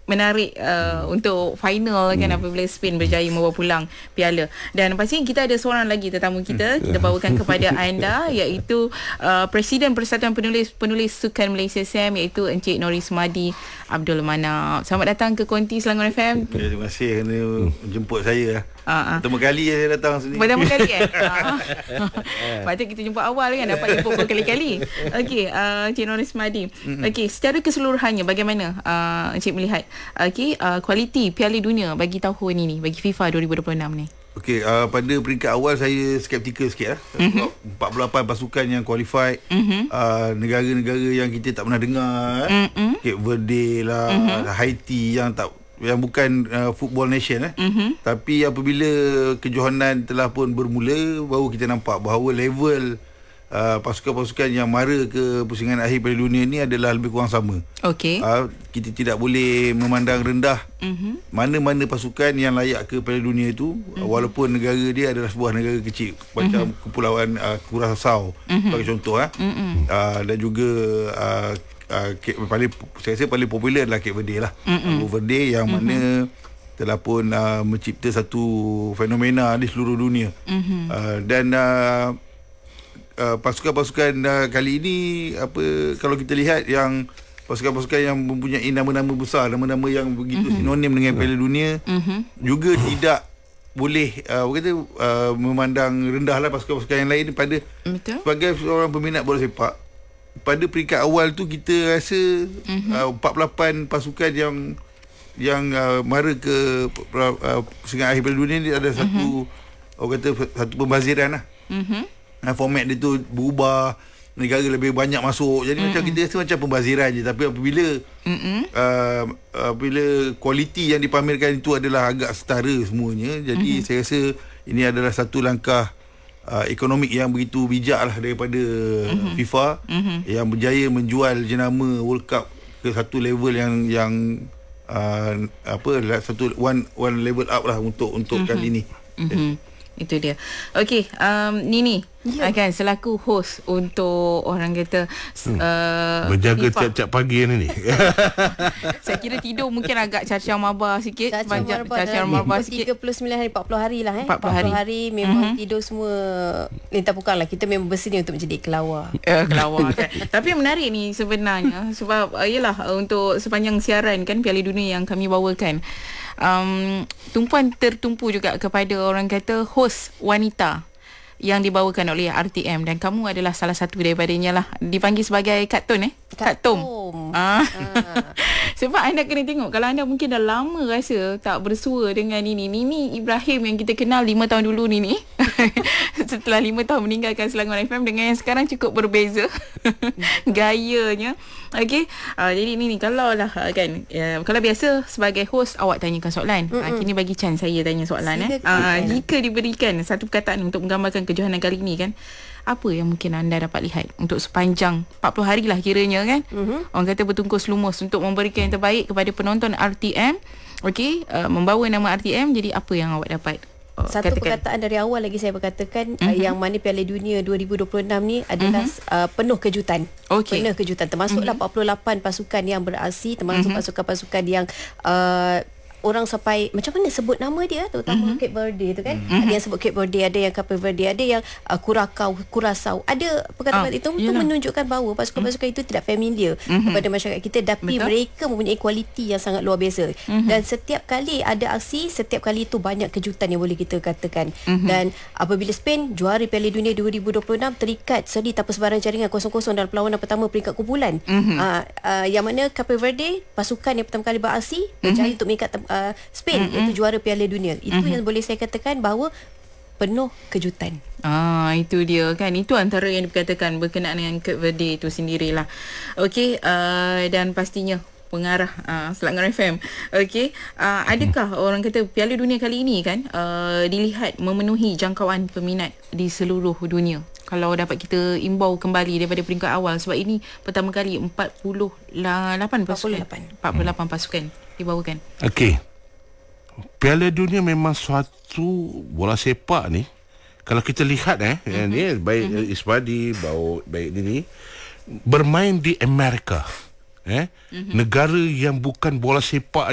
menarik untuk final kan, apabila Spain berjaya membawa pulang piala. Dan pastinya kita ada seorang lagi tetamu kita bawakan kepada anda, iaitu Presiden Persatuan Penulis Sukan Malaysia SAM, iaitu Encik Nor Ismadi Abdul Manap. Selamat datang ke Konti Selangor FM. Ya, terima kasih kerana menjemput saya. Pertama kali saya datang sini. Pertama kali kan? Patut kita jumpa awal kan, dapat jumpa berkali-kali. Okey, Encik Nor Ismadi. Okey, secara keseluruhannya bagaimana Encik melihat kualiti Piala Dunia bagi tahun ini, bagi FIFA 2026 ni? Okey, pada peringkat awal saya skeptikal sikit lah. Sebab 48 pasukan yang qualified, negara-negara yang kita tak pernah dengar, Cape Verde lah, Haiti yang bukan football nation tapi apabila kejohanan telah pun bermula, baru kita nampak bahawa level pasukan-pasukan yang mara ke pusingan akhir Piala Dunia ni adalah lebih kurang sama. Okey. Kita tidak boleh memandang rendah mana-mana pasukan yang layak ke Piala Dunia itu, walaupun negara dia adalah sebuah negara kecil macam Kepulauan Curaçao sebagai contoh dan juga saya rasa paling popular adalah Cape Verde lah. Cape Verde yang mana telah pun mencipta satu fenomena di seluruh dunia. Dan pasukan-pasukan kali ini, kalau kita lihat yang pasukan-pasukan yang mempunyai nama-nama besar, nama-nama yang begitu sinonim dengan Piala Dunia, juga tidak boleh memandang rendahlah pasukan-pasukan yang lain pada sebagai seorang peminat bola sepak. Pada peringkat awal tu kita rasa 48 pasukan yang mara ke pusingan akhir Piala Dunia ni ada satu orang kata satu pembaziran lah. Format dia tu berubah, negara lebih banyak masuk, jadi macam kita rasa macam pembaziran je. Tapi apabila kualiti yang dipamerkan itu adalah agak setara semuanya, jadi saya rasa ini adalah satu langkah ekonomik yang begitu bijak lah daripada FIFA yang berjaya menjual jenama World Cup ke satu level yang satu one level up lah untuk kali ni. Itu dia. Okey, Nini akan selaku host untuk orang kata berjaga tiap-tiap pagi ni. Saya kira tidur mungkin agak carcar marbar sikit. Carcar marbar sikit. 39 hari, 40 hari lah 40 hari memang tidur semua lintah pukang lah. Kita memang bersedia untuk menjadi kelawar. Kelawar kan. Tapi yang menarik ni sebenarnya sebab yalah, untuk sepanjang siaran kan Piala Dunia yang kami bawakan, tumpuan tertumpu juga kepada orang kata host wanita yang dibawakan oleh RTM, dan kamu adalah salah satu daripadanya lah. Dipanggil sebagai Kak Tun Kak Tom. Sebab anda kena tengok, kalau anda mungkin dah lama rasa tak bersua dengan Nini Ibrahim yang kita kenal 5 tahun dulu ni setelah 5 tahun meninggalkan Selangor FM, dengan yang sekarang cukup berbeza gayanya. Okey, jadi Nini, kalau lah kan, kalau biasa sebagai host awak tanyakan soalan, kini bagi chance saya tanya soalan. Jika diberikan satu perkataan untuk menggambarkan kejohanan kali ini kan, apa yang mungkin anda dapat lihat untuk sepanjang 40 hari lah kiranya kan, orang kata bertungkus lumus untuk memberikan yang terbaik kepada penonton RTM. Okey, membawa nama RTM, jadi apa yang awak dapat satu perkataan dari awal lagi saya berkatakan, yang mana Piala Dunia 2026 ni adalah penuh kejutan. Penuh kejutan, termasuklah 48 pasukan yang beraksi, termasuk pasukan-pasukan yang orang sampai macam mana sebut nama dia, terutama Cape Verde tu kan, ada yang sebut Cape Verde, ada yang Cape Verde, ada yang Curaçao, ada perkataan itu untuk menunjukkan bahawa pasukan-pasukan itu tidak familiar kepada masyarakat kita, tapi mereka mempunyai kualiti yang sangat luar biasa. Dan setiap kali ada aksi, setiap kali itu banyak kejutan yang boleh kita katakan. Dan apabila Spain juara Piala Dunia 2026 terikat seri tanpa sebarang jaringan 0-0 dalam perlawanan pertama peringkat kumpulan, yang mana Cape Verde pasukan yang pertama kali beraksi berjaya untuk mengikat Spain iaitu juara Piala Dunia. Itu yang boleh saya katakan bahawa penuh kejutan. Itu dia kan. Itu antara yang dikatakan berkenaan dengan Cape Verde itu sendirilah. Okey, dan pastinya pengarah Selangor FM. Okey, adakah orang kata Piala Dunia kali ini kan dilihat memenuhi jangkauan peminat di seluruh dunia? Kalau dapat kita imbau kembali daripada peringkat awal, sebab ini pertama kali 48 pasukan dibawakan. Okey, Piala Dunia memang suatu bola sepak ni, kalau kita lihat ni baik Ismadi, baik ini bermain di Amerika, negara yang bukan bola sepak